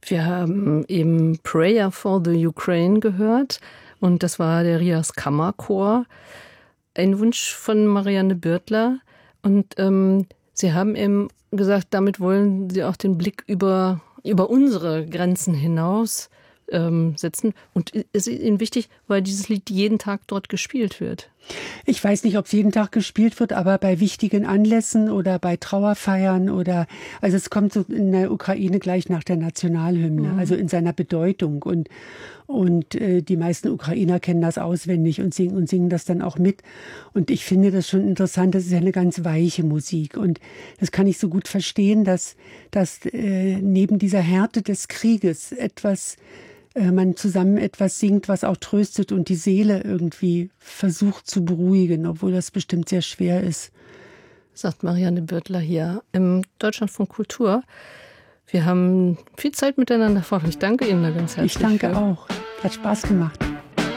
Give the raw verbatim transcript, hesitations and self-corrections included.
Wir haben eben Prayer for the Ukraine gehört und das war der Rias Kammerchor. Ein Wunsch von Marianne Birtler und ähm, Sie haben eben gesagt, damit wollen Sie auch den Blick über, über unsere Grenzen hinaus ähm, setzen. Und es ist Ihnen wichtig, weil dieses Lied jeden Tag dort gespielt wird. Ich weiß nicht, ob es jeden Tag gespielt wird, aber bei wichtigen Anlässen oder bei Trauerfeiern oder, also es kommt so in der Ukraine gleich nach der Nationalhymne, mhm. also in seiner Bedeutung und Und äh, die meisten Ukrainer kennen das auswendig und singen und singen das dann auch mit. Und ich finde das schon interessant. Das ist ja eine ganz weiche Musik. Und das kann ich so gut verstehen, dass, dass äh, neben dieser Härte des Krieges etwas, äh, man zusammen etwas singt, was auch tröstet und die Seele irgendwie versucht zu beruhigen, obwohl das bestimmt sehr schwer ist. Sagt Marianne Birtler hier im Deutschlandfunk Kultur. Wir haben viel Zeit miteinander verbracht. Ich danke Ihnen da ganz herzlich. Ich danke für. auch. Hat Spaß gemacht.